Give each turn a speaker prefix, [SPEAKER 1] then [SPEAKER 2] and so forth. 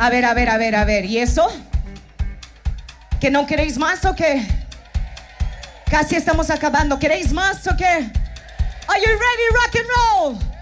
[SPEAKER 1] A ver, a ver, a ver, a ver. ¿Y eso? ¿Que no queréis más o qué? Casi estamos acabando. ¿Queréis más o qué? Are you ready, rock and roll?